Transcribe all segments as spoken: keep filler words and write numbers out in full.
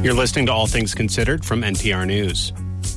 You're listening to All Things Considered from N P R News.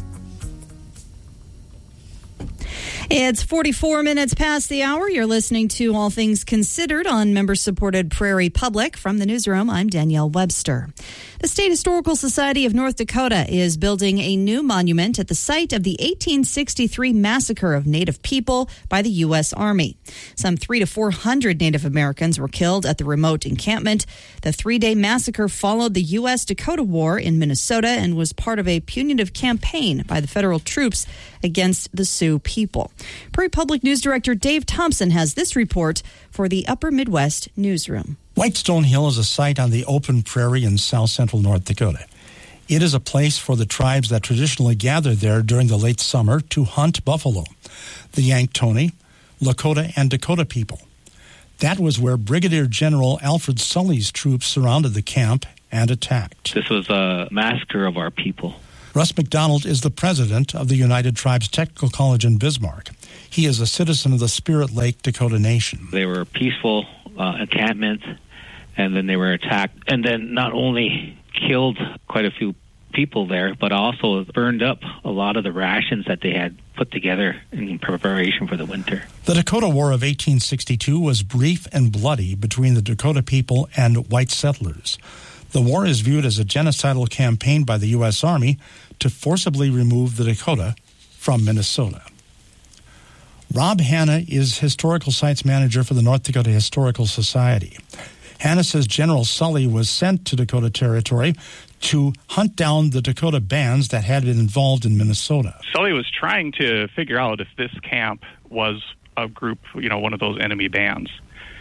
It's forty-four minutes past the hour. You're listening to All Things Considered on member-supported Prairie Public. From the newsroom, I'm Danielle Webster. The State Historical Society of North Dakota is building a new monument at the site of the eighteen sixty-three massacre of Native people by the U S. Army. Some three to four hundred Native Americans were killed at the remote encampment. The three-day massacre followed the U S Dakota War in Minnesota and was part of a punitive campaign by the federal troops against the Sioux people. Prairie Public News Director Dave Thompson has this report for the Upper Midwest Newsroom. Whitestone Hill is a site on the open prairie in south central North Dakota. It is a place for the tribes that traditionally gather there during the late summer to hunt buffalo, the Yanktonai, Lakota, and Dakota people. That was where Brigadier General Alfred Sully's troops surrounded the camp and attacked. This was a massacre of our people. Russ McDonald is the president of the United Tribes Technical College in Bismarck. He is a citizen of the Spirit Lake Dakota Nation. They were peaceful uh, encampments, and then they were attacked, and then not only killed quite a few people there, but also burned up a lot of the rations that they had put together in preparation for the winter. The Dakota War of eighteen sixty-two was brief and bloody between the Dakota people and white settlers. The war is viewed as a genocidal campaign by the U S. Army to forcibly remove the Dakota from Minnesota. Rob Hanna is Historical Sites Manager for the North Dakota Historical Society. Hanna says General Sully was sent to Dakota Territory to hunt down the Dakota bands that had been involved in Minnesota. Sully was trying to figure out if this camp was a group, you know, one of those enemy bands.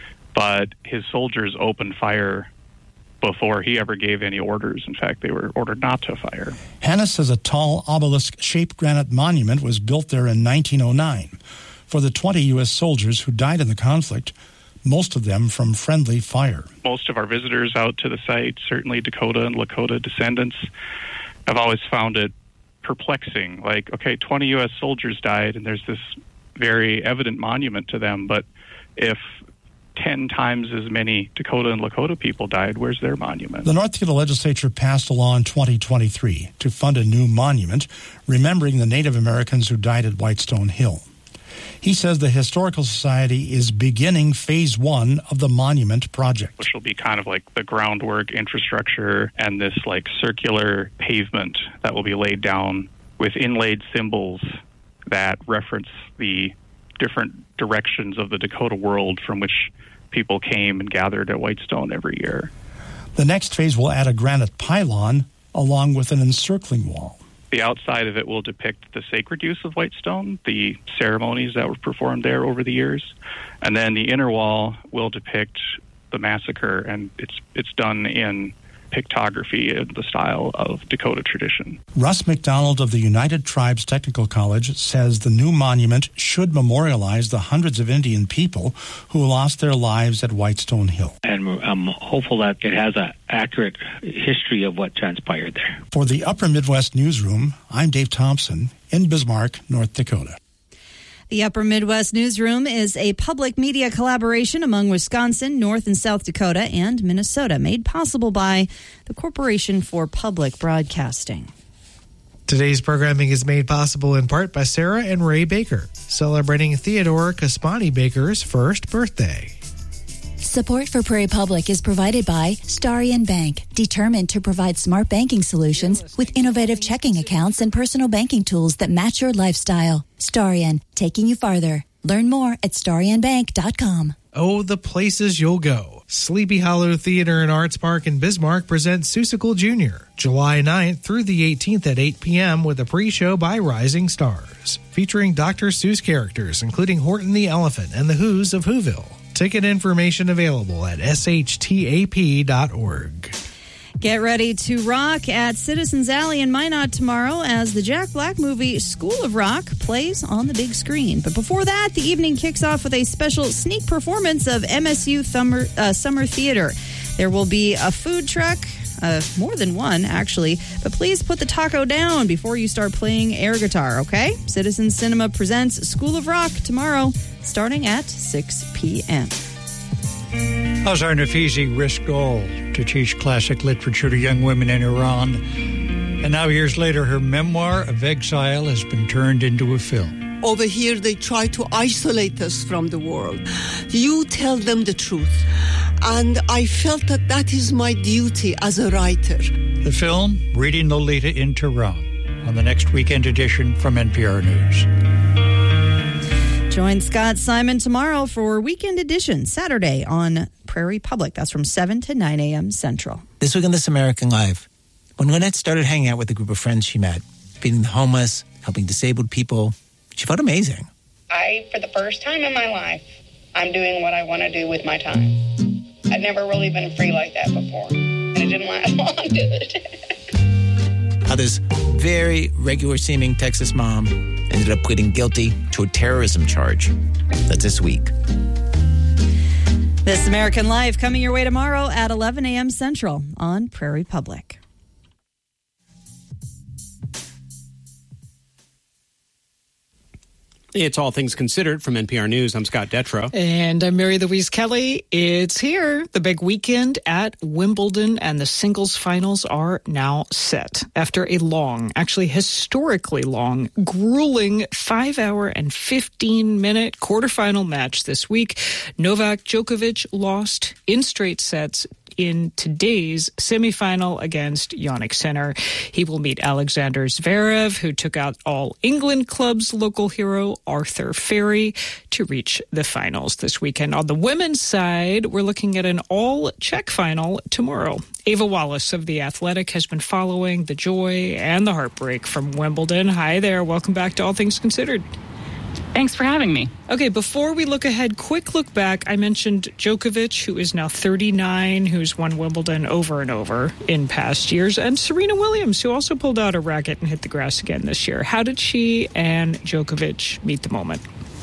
But his soldiers opened fire before he ever gave any orders. In fact, they were ordered not to fire. Hanna says a tall obelisk-shaped granite monument was built there in nineteen oh nine for the twenty U S soldiers who died in the conflict, most of them from friendly fire. Most of our visitors out to the site, certainly Dakota and Lakota descendants, have always found it perplexing. Like, okay, twenty U S soldiers died, and there's this very evident monument to them, but if ten times as many Dakota and Lakota people died, where's their monument? The North Dakota legislature passed a law in twenty twenty-three to fund a new monument remembering the Native Americans who died at Whitestone Hill. He says the Historical Society is beginning phase one of the monument project, which will be kind of like the groundwork, infrastructure, and this like circular pavement that will be laid down with inlaid symbols that reference the different directions of the Dakota world from which people came and gathered at Whitestone every year. The next phase will add a granite pylon along with an encircling wall. The outside of it will depict the sacred use of Whitestone, the ceremonies that were performed there over the years, and then the inner wall will depict the massacre, and it's it's done in pictography in the style of Dakota tradition. Russ McDonald of the United Tribes Technical College says the new monument should memorialize the hundreds of Indian people who lost their lives at Whitestone Hill. And I'm hopeful that it has an accurate history of what transpired there. For the Upper Midwest Newsroom, I'm Dave Thompson in Bismarck, North Dakota. The Upper Midwest Newsroom is a public media collaboration among Wisconsin, North and South Dakota, and Minnesota, made possible by the Corporation for Public Broadcasting. Today's programming is made possible in part by Sarah and Ray Baker, celebrating Theodore Caspani Baker's first birthday. Support for Prairie Public is provided by Starion Bank, determined to provide smart banking solutions with innovative checking accounts and personal banking tools that match your lifestyle. Starion, taking you farther. Learn more at starion bank dot com. Oh, the places you'll go. Sleepy Hollow Theater and Arts Park in Bismarck presents Seussical Junior, July ninth through the eighteenth at eight p.m. with a pre-show by Rising Stars, featuring Doctor Seuss characters, including Horton the Elephant and the Who's of Whoville. Ticket information available at s h t a p dot org. Get ready to rock at Citizens Alley in Minot tomorrow as the Jack Black movie School of Rock plays on the big screen. But before that, the evening kicks off with a special sneak performance of M S U Summer, uh, Summer Theater. There will be a food truck, uh, more than one, actually. But please put the taco down before you start playing air guitar, okay? Citizens Cinema presents School of Rock tomorrow, starting at six p.m. Azhar Nafizi risked all to teach classic literature to young women in Iran. And now, years later, her memoir of exile has been turned into a film. Over here, they try to isolate us from the world. You tell them the truth. And I felt that that is my duty as a writer. The film, Reading Lolita in Tehran, on the next weekend edition from N P R News. Join Scott Simon tomorrow for Weekend Edition, Saturday on Prairie Public. That's from seven to nine a.m. Central. This week on This American Life, when Lynette started hanging out with a group of friends she met, feeding the homeless, helping disabled people, she felt amazing. I, for the first time in my life, I'm doing what I want to do with my time. I'd never really been free like that before, and it didn't last long, did it? How this very regular-seeming Texas mom ended up pleading guilty to a terrorism charge. That's this week. This American Life coming your way tomorrow at eleven a.m. Central on Prairie Public. It's All Things Considered from N P R News. I'm Scott Detrow. And I'm Mary Louise Kelly. It's here. The big weekend at Wimbledon, and the singles finals are now set. After a long, actually historically long, grueling five hour and fifteen minute quarterfinal match this week, Novak Djokovic lost in straight sets in today's semifinal against Jannik Sinner. He will meet Alexander Zverev, who took out All England Club's local hero, Arthur Ferry, to reach the finals this weekend. On the women's side, we're looking at an all-Czech final tomorrow. Ava Wallace of The Athletic has been following the joy and the heartbreak from Wimbledon. Hi there. Welcome back to All Things Considered. Thanks for having me. Okay, before we look ahead, quick look back. I mentioned Djokovic, who is now thirty-nine, who's won Wimbledon over and over in past years, and Serena Williams, who also pulled out a racket and hit the grass again this year. How did she and Djokovic meet the moment?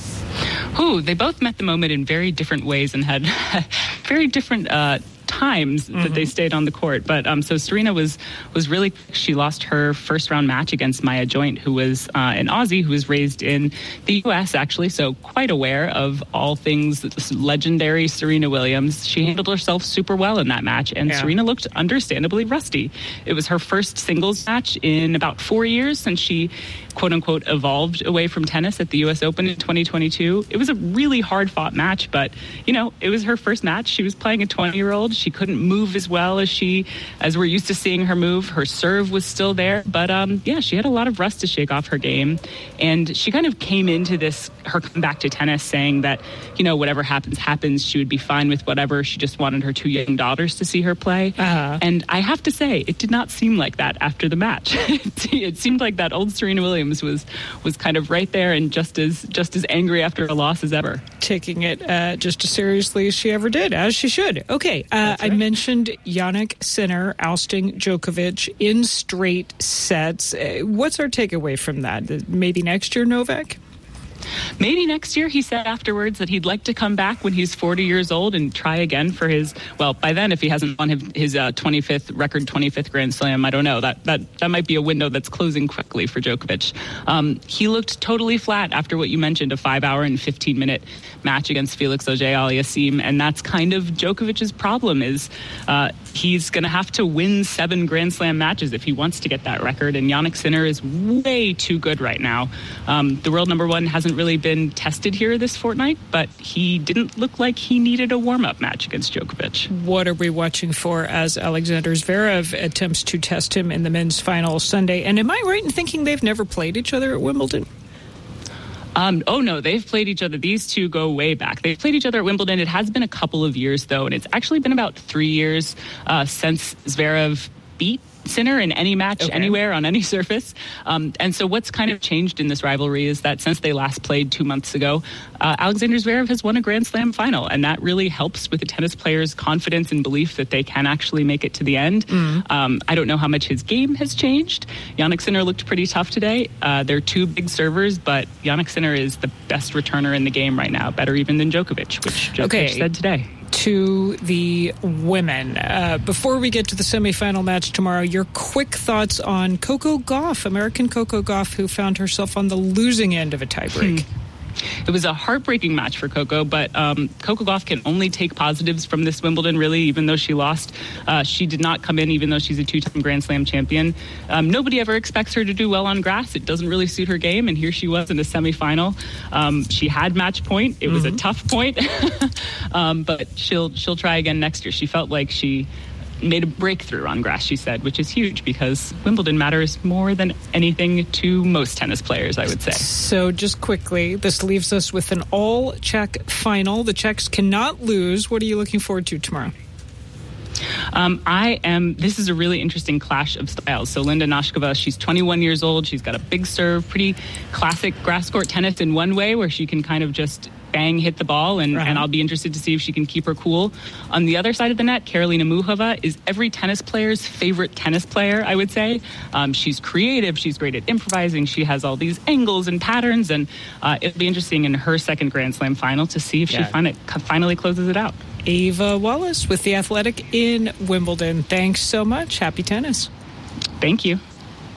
Ooh, they both met the moment in very different ways and had very different uh, times mm-hmm. that they stayed on the court. But um, so Serena was was really, she lost her first round match against Maya Joint, who was uh, an Aussie who was raised in the U S actually, so quite aware of all things legendary Serena Williams. She handled herself super well in that match, and yeah. Serena looked understandably rusty. It was her first singles match in about four years since she quote-unquote evolved away from tennis at the U S Open in twenty twenty-two. It was a really hard-fought match, but, you know, it was her first match. She was playing a twenty-year-old. She couldn't move as well as she, as we're used to seeing her move. Her serve was still there, but, um, yeah, she had a lot of rust to shake off her game. And she kind of came into this, her comeback to tennis, saying that, you know, whatever happens, happens. She would be fine with whatever. She just wanted her two young daughters to see her play. Uh-huh. And I have to say, it did not seem like that after the match. It seemed like that old Serena Williams was was kind of right there and just as just as angry after a loss as ever. Taking it uh, just as seriously as she ever did, as she should. Okay, uh, right. I mentioned Jannik Sinner ousting Djokovic in straight sets. Uh, what's our takeaway from that? Maybe next year, Novak? Maybe next year. He said afterwards that he'd like to come back when he's forty years old and try again for his, well, by then, if he hasn't won his, his uh, twenty-fifth record, twenty-fifth Grand Slam, I don't know. That that that might be a window that's closing quickly for Djokovic. Um, he looked totally flat after what you mentioned, a five hour and fifteen minute match against Felix Auger-Aliassime, and that's kind of Djokovic's problem is uh, he's going to have to win seven Grand Slam matches if he wants to get that record, and Jannik Sinner is way too good right now. Um, the world number one hasn't really been tested here this fortnight, but he didn't look like he needed a warm-up match against Djokovic. What are we watching for as Alexander Zverev attempts to test him in the men's final Sunday? And am I right in thinking they've never played each other at Wimbledon? Um, oh, no, they've played each other. These two go way back. They've played each other at Wimbledon. It has been a couple of years, though, and it's actually been about three years uh, since Zverev beat Sinner in any match, okay. anywhere, on any surface. Um, and so what's kind of changed in this rivalry is that since they last played two months ago, uh, Alexander Zverev has won a Grand Slam final, and that really helps with the tennis player's confidence and belief that they can actually make it to the end. Mm. Um, I don't know how much his game has changed. Jannik Sinner looked pretty tough today. Uh, they're two big servers, but Jannik Sinner is the best returner in the game right now, better even than Djokovic, which Djokovic okay. said today. To the women. Uh, before we get to the semifinal match tomorrow, your quick thoughts on Coco Gauff, American Coco Gauff, who found herself on the losing end of a tiebreak. Hmm. It was a heartbreaking match for Coco, but um, Coco Gauff can only take positives from this Wimbledon, really, even though she lost. Uh, she did not come in, even though she's a two-time Grand Slam champion. Um, nobody ever expects her to do well on grass. It doesn't really suit her game, and here she was in the semifinal. Um, she had match point. It mm-hmm. was a tough point, um, but she'll she'll try again next year. She felt like she made a breakthrough on grass, she said, which is huge because Wimbledon matters more than anything to most tennis players, I would say. So just quickly, this leaves us with an all-Czech final. The Czechs cannot lose. What are you looking forward to tomorrow? Um, I am, this is a really interesting clash of styles. So Linda Noskova, she's twenty-one years old. She's got a big serve, pretty classic grass court tennis in one way where she can kind of just bang, hit the ball, and, right. and I'll be interested to see if she can keep her cool. On the other side of the net, Karolina Muchova is every tennis player's favorite tennis player, I would say. Um, she's creative. She's great at improvising. She has all these angles and patterns, and uh, it'll be interesting in her second Grand Slam final to see if yeah. she fin- finally closes it out. Ava Wallace with The Athletic in Wimbledon. Thanks so much. Happy tennis. Thank you.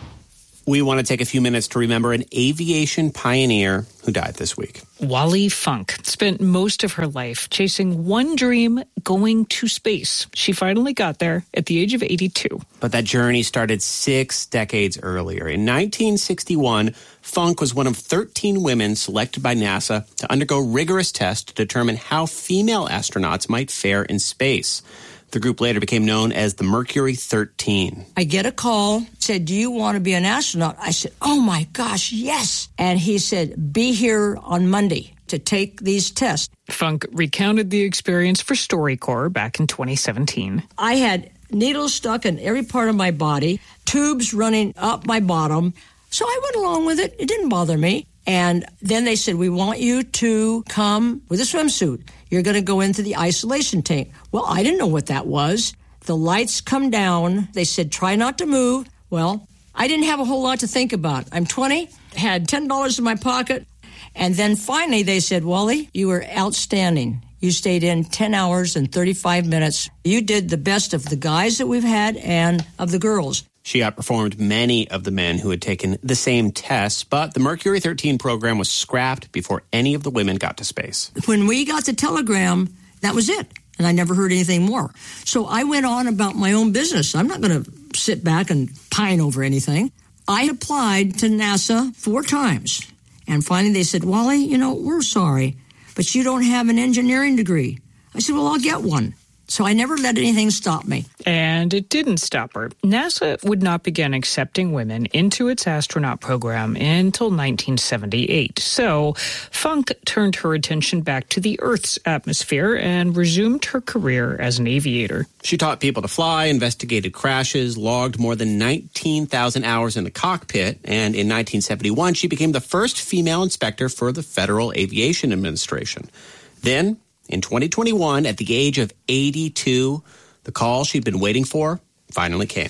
We want to take a few minutes to remember an aviation pioneer who died this week. Wally Funk spent most of her life chasing one dream, going to space. She finally got there at the age of eighty-two. But that journey started six decades earlier. In nineteen sixty-one, Funk was one of thirteen women selected by NASA to undergo rigorous tests to determine how female astronauts might fare in space. The group later became known as the Mercury thirteen. I get a call, said, do you want to be an astronaut? I said, oh my gosh, yes. And he said, be here on Monday to take these tests. Funk recounted the experience for StoryCorps back in twenty seventeen. I had needles stuck in every part of my body, tubes running up my bottom. So I went along with it. It didn't bother me. And then they said, we want you to come with a swimsuit. You're going to go into the isolation tank. Well, I didn't know what that was. The lights come down. They said, try not to move. Well, I didn't have a whole lot to think about. I'm twenty, had ten dollars in my pocket. And then finally they said, Wally, you were outstanding. You stayed in ten hours and thirty-five minutes. You did the best of the guys that we've had and of the girls. She outperformed many of the men who had taken the same tests, but the Mercury thirteen program was scrapped before any of the women got to space. When we got the telegram, that was it, and I never heard anything more. So I went on about my own business. I'm not going to sit back and pine over anything. I applied to NASA four times, and finally they said, Wally, you know, we're sorry, but you don't have an engineering degree. I said, well, I'll get one. So I never let anything stop me. And it didn't stop her. NASA would not begin accepting women into its astronaut program until nineteen seventy-eight. So Funk turned her attention back to the Earth's atmosphere and resumed her career as an aviator. She taught people to fly, investigated crashes, logged more than nineteen thousand hours in the cockpit, and in nineteen seventy-one, she became the first female inspector for the Federal Aviation Administration. Then, in twenty twenty-one, at the age of eighty-two, the call she'd been waiting for finally came.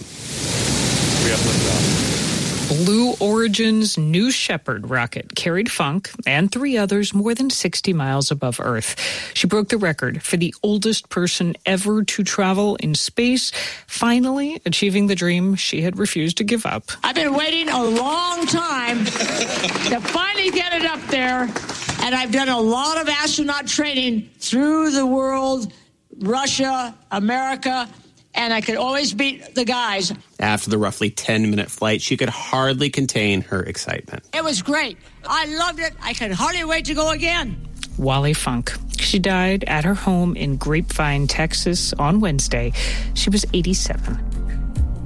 We have liftoff. Blue Origin's New Shepard rocket carried Funk and three others more than sixty miles above Earth. She broke the record for the oldest person ever to travel in space, finally achieving the dream she had refused to give up. I've been waiting a long time to finally get it up there. And I've done a lot of astronaut training through the world, Russia, America, and I could always beat the guys. After the roughly ten-minute flight, she could hardly contain her excitement. It was great. I loved it. I could hardly wait to go again. Wally Funk. She died at her home in Grapevine, Texas on Wednesday. She was eighty-seven.